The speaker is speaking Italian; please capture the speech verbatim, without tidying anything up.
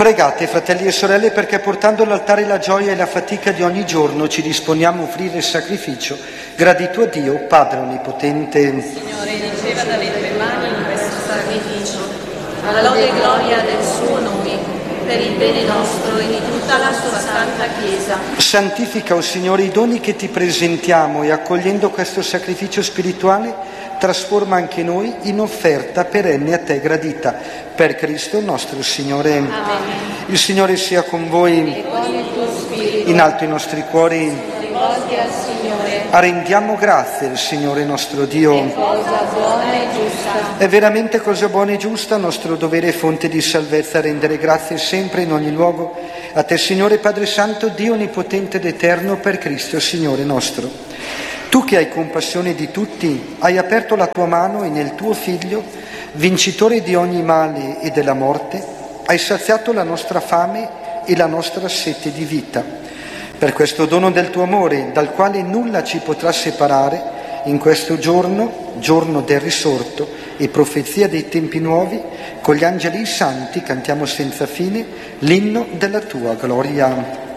Pregate, fratelli e sorelle, perché portando all'altare la gioia e la fatica di ogni giorno ci disponiamo a offrire il sacrificio gradito a Dio, Padre Onnipotente. Signore, riceva dalle tue mani in questo sacrificio, alla lode e gloria del suo nome, per il bene nostro e di tutta la sua santa Chiesa. Santifica, o Signore, i doni che ti presentiamo e accogliendo questo sacrificio spirituale trasforma anche noi in offerta perenne a te gradita. Per Cristo nostro Signore. Amen. Il Signore sia con voi. E con il tuo spirito. In alto i nostri cuori. Rivolti al Signore. Rendiamo grazie al Signore nostro Dio. È cosa buona e giusta. È veramente cosa buona e giusta, nostro dovere e fonte di salvezza, rendere grazie sempre in ogni luogo a te, Signore Padre Santo, Dio onnipotente ed eterno, per Cristo Signore nostro. Tu che hai compassione di tutti, hai aperto la tua mano e nel tuo Figlio, vincitore di ogni male e della morte, hai saziato la nostra fame e la nostra sete di vita. Per questo dono del tuo amore, dal quale nulla ci potrà separare, in questo giorno, giorno del risorto e profezia dei tempi nuovi, con gli angeli santi cantiamo senza fine l'inno della tua gloria.